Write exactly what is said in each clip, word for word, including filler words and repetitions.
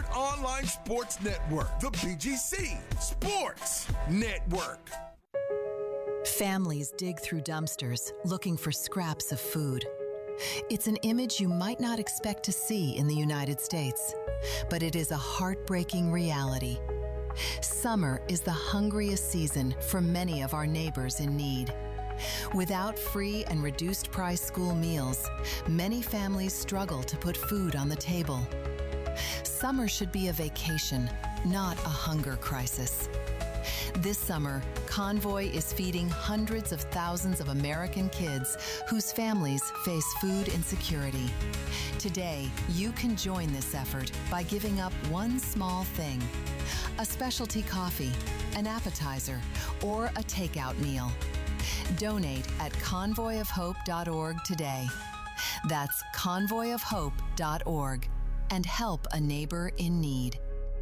favorite online sports network, the B G C Sports Network. Families dig through dumpsters looking for scraps of food. It's an image you might not expect to see in the United States, but it is a heartbreaking reality. Summer is the hungriest season for many of our neighbors in need. Without free and reduced price school meals, many families struggle to put food on the table. Summer should be a vacation, not a hunger crisis. This summer, Convoy is feeding hundreds of thousands of American kids whose families face food insecurity. Today, you can join this effort by giving up one small thing: a specialty coffee, an appetizer, or a takeout meal. Donate at convoy of hope dot org today. That's convoy of hope dot org, and help a neighbor in need.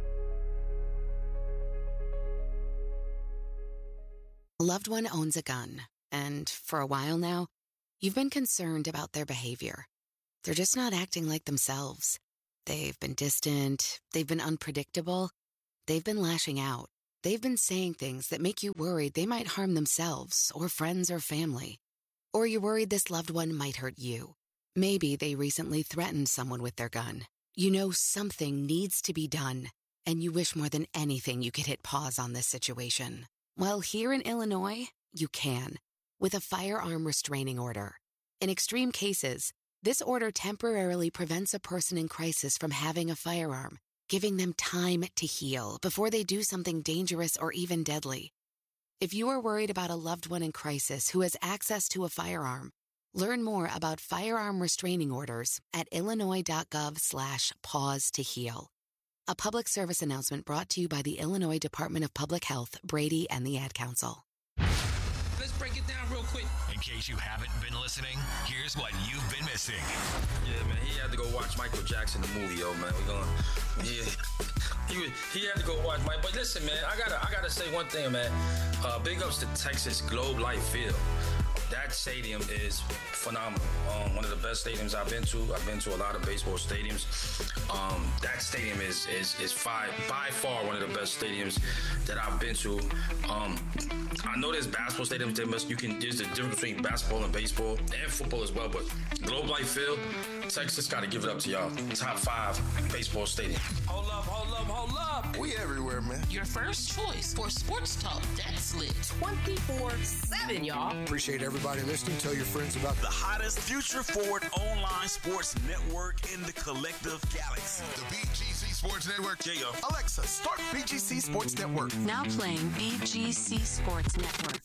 A loved one owns a gun, and for a while now, you've been concerned about their behavior. They're just not acting like themselves. They've been distant, they've been unpredictable, they've been lashing out. They've been saying things that make you worried they might harm themselves or friends or family. Or you're worried this loved one might hurt you. Maybe they recently threatened someone with their gun. You know something needs to be done, and you wish more than anything you could hit pause on this situation. Well, here in Illinois, you can, with a firearm restraining order. In extreme cases, this order temporarily prevents a person in crisis from having a firearm, giving them time to heal before they do something dangerous or even deadly. If you are worried about a loved one in crisis who has access to a firearm, learn more about firearm restraining orders at illinois.gov slash pause to heal. A public service announcement brought to you by the Illinois Department of Public Health, Brady, and the Ad Council. Let's break it down real quick. In case you haven't been listening, here's what you've been missing. Yeah, man, he had to go watch Michael Jackson, the movie, yo, man. We're going, yeah. He, he had to go watch Mike. But listen, man, I gotta, I gotta say one thing, man. Uh, big ups to Texas Globe Life Field. That stadium is phenomenal. Um, one of the best stadiums I've been to. I've been to a lot of baseball stadiums. Um, that stadium is is is by, by far one of the best stadiums that I've been to. Um, I know there's basketball stadiums. There must, you can. There's a difference between basketball and baseball and football as well. But Globe Life Field, Texas, got to give it up to y'all. Top five baseball stadium. Hold up, hold up, hold up. We everywhere, man. Your first choice for sports talk that's lit twenty-four seven, y'all. Appreciate everybody listening. Tell your friends about the hottest future-forward online sports network in the collective galaxy. The B G C Sports Network. Yeah, yo. Alexa, start B G C Sports Network. Now playing B G C Sports Network.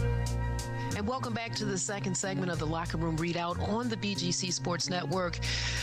And welcome back to the second segment of the Locker Room Readout on the B G C Sports Network.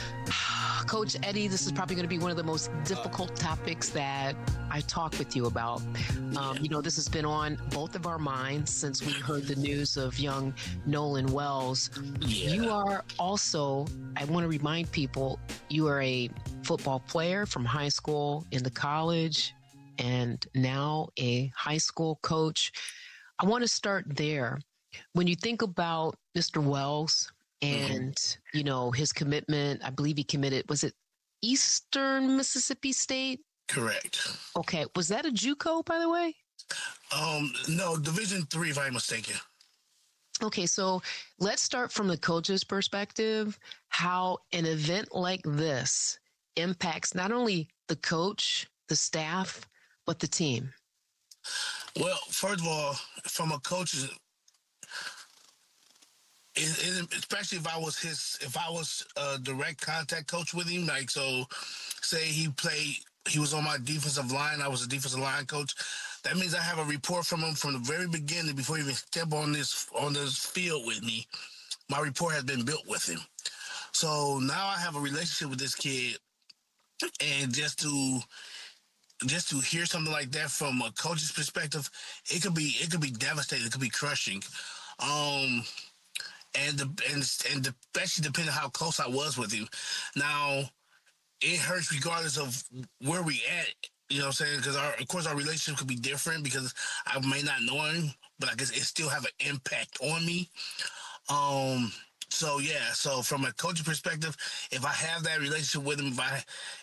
Coach Eddie, this is probably going to be one of the most difficult topics that I talk with you about. Um, you know, this has been on both of our minds since we heard the news of young Nolan Wells. Yeah. You are also, I want to remind people, you are a football player from high school into college and now a high school coach. I want to start there. When you think about Mister Wells and, mm-hmm. you know, his commitment, I believe he committed, was it Eastern Mississippi State? Correct. Okay. Was that a JUCO, by the way? Um, no, Division three, if I'm mistaken. Okay, so let's start from the coach's perspective, how an event like this impacts not only the coach, the staff, but the team. Well, first of all, from a coach's, it, it, especially if I was his, if I was a direct contact coach with him, like, so say he played, he was on my defensive line, I was a defensive line coach, that means I have a report from him from the very beginning before he even stepped on this, on this field with me. My report has been built with him. So now I have a relationship with this kid, and just to, just to hear something like that from a coach's perspective, it could be, it could be devastating. It could be crushing. Um, and the, and, and especially depending on how close I was with him. Now, it hurts regardless of where we at, you know what I'm saying? Because, our, of course, our relationship could be different because I may not know him, but I guess it still have an impact on me. Um, so, yeah, so from a coaching perspective, if I have that relationship with him, if I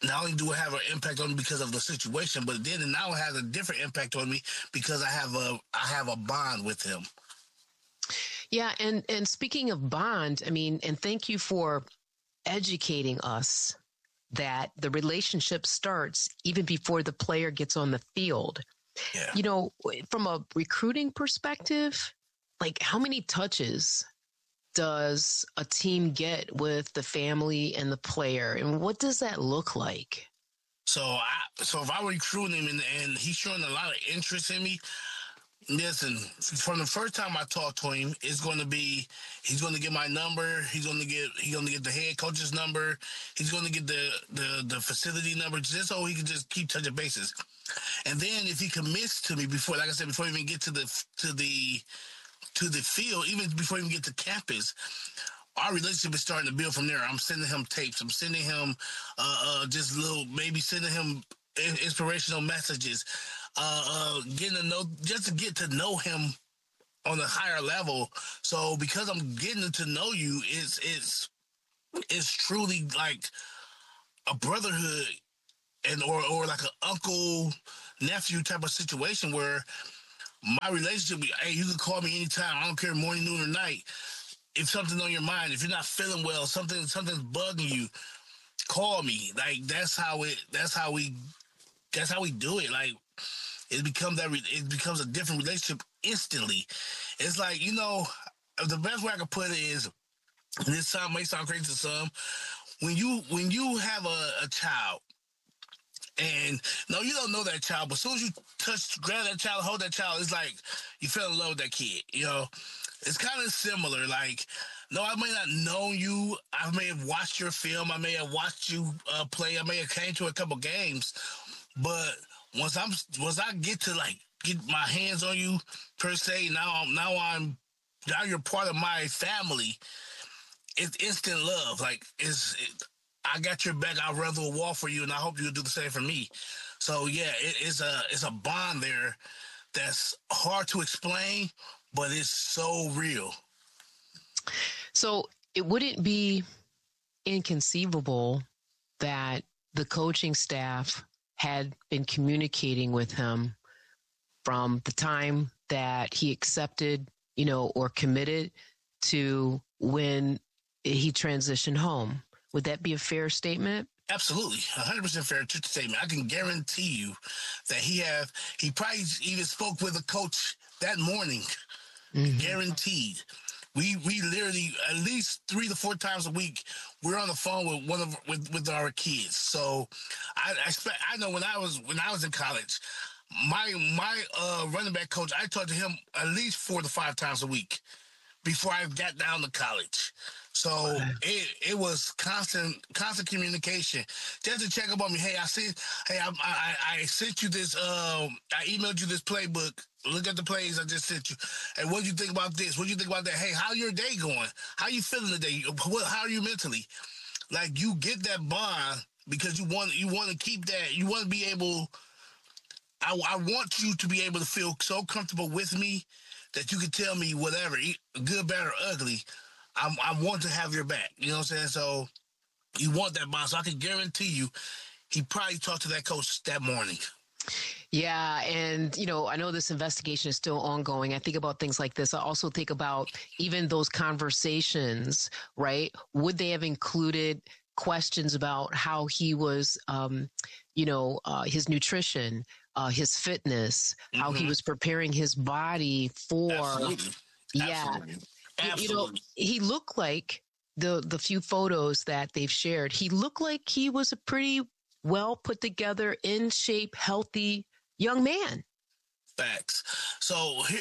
not only do it have an impact on me because of the situation, but then now it has a different impact on me because I have a I have a bond with him. Yeah, and and speaking of bond, I mean, and thank you for educating us that the relationship starts even before the player gets on the field. Yeah. You know, from a recruiting perspective, like how many touches does a team get with the family and the player, and what does that look like? So, I, so if I were recruiting him and, and he's showing a lot of interest in me, listen, from the first time I talk to him, it's going to be he's going to get my number. He's going to get he's going to get the head coach's number. He's going to get the the the facility number, just so he can just keep touching bases. And then if he commits to me before, like I said, before we even get to the to the to the field, even before we even get to campus, our relationship is starting to build from there. I'm sending him tapes. I'm sending him uh, uh, just little, maybe sending him inspirational messages, uh, uh, getting to know, just to get to know him on a higher level. So because I'm getting to know you, it's it's it's truly like a brotherhood and or or like an uncle nephew type of situation where my relationship, hey, you can call me anytime. I don't care morning, noon, or night. If something's on your mind, if you're not feeling well, something something's bugging you, call me. Like that's how it. That's how we. That's how we do it. Like it becomes that. It becomes a different relationship instantly. It's like, you know, the best way I can put it is, and this sound may sound crazy to some. When you when you have a, a child. And no, you don't know that child, but as soon as you touch, grab that child, hold that child, it's like you fell in love with that kid. You know, it's kind of similar. Like, no, I may not know you. I may have watched your film. I may have watched you uh, play. I may have came to a couple games. But once I'm, once I get to like get my hands on you per se, now I'm, now I'm, now you're part of my family. It's instant love. Like it's. It, I got your back. I'll run through a wall for you, and I hope you'll do the same for me. So yeah, it, it's a it's a bond there that's hard to explain, but it's so real. So it wouldn't be inconceivable that the coaching staff had been communicating with him from the time that he accepted, you know, or committed to when he transitioned home. Would that be a fair statement? Absolutely, one hundred percent fair statement. I can guarantee you that he have he probably even spoke with a coach that morning. Mm-hmm. Guaranteed. We we literally at least three to four times a week we're on the phone with one of with, with our kids. So I I, expect, I know when I was when I was in college, my my uh, running back coach, I talked to him at least four to five times a week before I got down to college. So it it was constant constant communication, just to check up on me. Hey, I see. Hey, I I, I sent you this. Um, I emailed you this playbook. Look at the plays I just sent you. Hey, what do you think about this? What do you think about that? Hey, how your day going? How you feeling today? What? How are you mentally? Like you get that bond because you want you want to keep that. You want to be able. I I want you to be able to feel so comfortable with me that you can tell me whatever, good, bad, or ugly. I, I want to have your back. You know what I'm saying? So you want that bond. So I can guarantee you he probably talked to that coach that morning. Yeah. And, you know, I know this investigation is still ongoing. I think about things like this. I also think about even those conversations, right? Would they have included questions about how he was, um, you know, uh, his nutrition, uh, his fitness, mm-hmm. how he was preparing his body for, Absolutely. yeah. Absolutely. Absolutely. You know, he looked like the the few photos that they've shared. He looked like he was a pretty well put together, in shape, healthy young man. Facts. So here,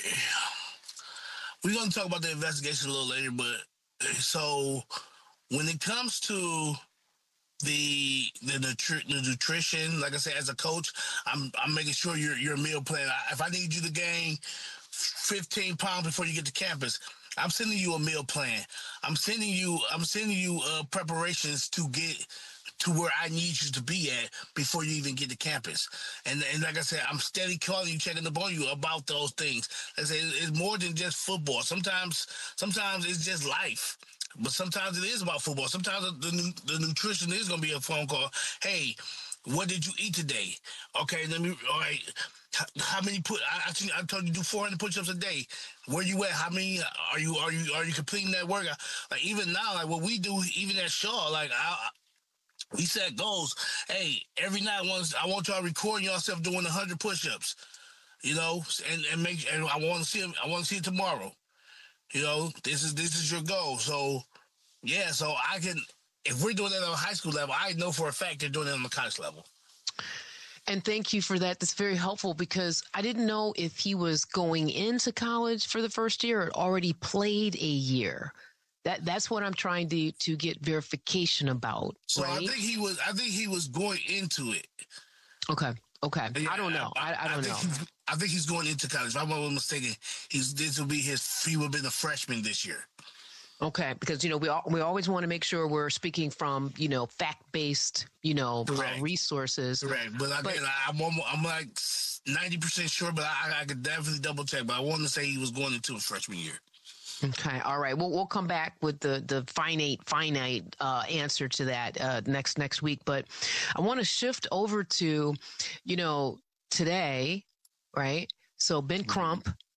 we're going to talk about the investigation a little later, but so when it comes to the the, nutri- the nutrition, like I said, as a coach, I'm I'm making sure your your meal plan. If I need you to gain fifteen pounds before you get to campus, I'm sending you a meal plan. I'm sending you I'm sending you uh, preparations to get to where I need you to be at before you even get to campus. And and like I said, I'm steady calling you, checking up on you about those things. I say it's more than just football. Sometimes sometimes it's just life. But sometimes it is about football. Sometimes the, the, the nutrition is going to be a phone call. Hey, what did you eat today? Okay, let me, all right. How many put? I, I think I told you to do four hundred push-ups a day. Where you at? How many are you? Are you? Are you completing that workout? Like even now, like what we do, even at Shaw, like I, we set goals. Hey, every night once I want y'all recording yourself doing a hundred push-ups. You know, and and make and I want to see them. I want to see it tomorrow. You know, this is this is your goal. So yeah, so I can. If we're doing that on a high school level, I know for a fact they're doing it on the college level. And thank you for that. That's very helpful because I didn't know if he was going into college for the first year or already played a year. That that's what I'm trying to to get verification about. So right? I think he was. I think he was going into it. Okay. Okay. Yeah, I don't know. I, I, I don't I know. Think I think he's going into college. If I'm not mistaken, he's this will be his. He will be the freshman this year. Okay, because, you know, we all, we always want to make sure we're speaking from, you know, fact-based, you know, uh, resources. Correct. But, again, but I'm, I'm like ninety percent sure, but I, I could definitely double check. But I want to say he was going into his freshman year. Okay. All right. Well, we'll come back with the, the finite, finite uh, answer to that uh, next next week. But I want to shift over to, you know, today, right? So Ben Crump